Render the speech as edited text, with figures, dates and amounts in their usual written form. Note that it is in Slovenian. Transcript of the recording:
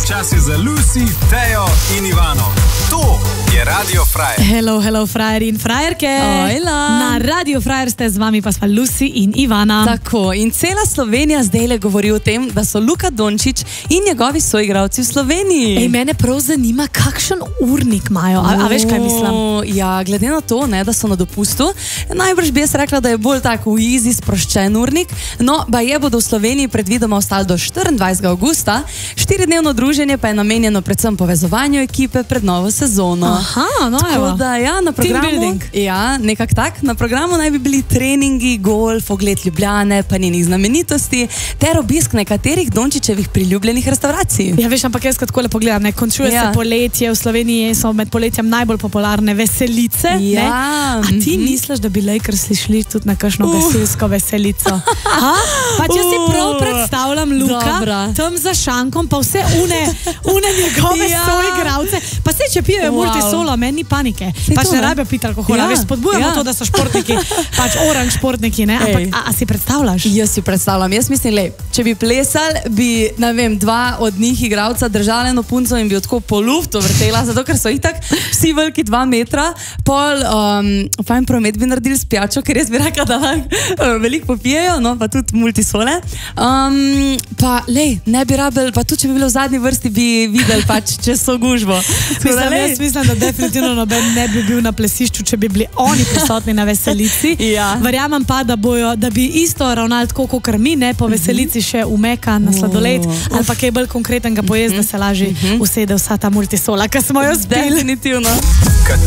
Čas je za Lucy, Tejo in Ivano. To je Radio Frajer. Hello, frajeri in frajerke. Ojla. Na Radio Frajer ste z vami pa sva Lucy in Ivana. Tako, in cela Slovenija zdaj le govori o tem, da so Luka Dončić in njegovi soigralci v Sloveniji. Ej, mene prav zanima, kakšen urnik imajo. A veš, kaj mislim? Ja, glede na to, ne, da so na dopustu, najbrž bi jaz rekla, da je bolj tak v easy sproščen urnik. No, baje bodo v Sloveniji predvidoma ostali do 24. avgusta. 4-dnevno druženje pa je namenjeno predvsem povezovanju ekipe pred novo sezono. Aha, no evo. Tako da, ja, na programu, building. ja, nekak tak, na programu naj bi bili treningi, golf, ogled Ljubljane, pa njenih znamenitosti, ter obisk nekaterih Dončićevih priljubljenih restavracij. Ja, veš, ampak jaz kot takole pogledam, ne, končuje se poletje, v Sloveniji so med poletjem najbolj popularne veselice, ne? A ti misliš, da bi Lakersi šli tudi na kakšno gasilsko veselico? Pač jaz si prav predstavljam Luka, tam za šankom, pa vse une njegove soigralce, pa se če pijejo multisolo, meni ni panike, pač ne rabijo piti alkohola, veš, spodbujamo to, da so športniki, pač oranž športniki, ne, ampak a si predstavljaš? Jaz si predstavljam, jaz mislim, če bi plesal, bi, ne vem, dva od njih igralca držali eno punco in bi jo tako po luftu vrtela, zato ker so itak vsi veliki 2 metra, pol fajn promet bi naredili s pijačo, ker jaz bi rekla, da veliko popijejo, no, pa tudi multisole. Pa, ne bi rabili, pa tudi, če bi bilo v zadnji vrsti, bi videli pač, če so gužbo. Jaz mislim, da definitivno noben ne bi bil na plesišču, če bi bili oni prisotni na veselici. Verjamem pa, da bi isto ravnali tako, kot mi, ne, po veselici še umeka na sladoled, ali pa kaj bolj konkretnega pojezd, da se lažje usede vsa ta multisola, ki smo jo spili. Definitivno.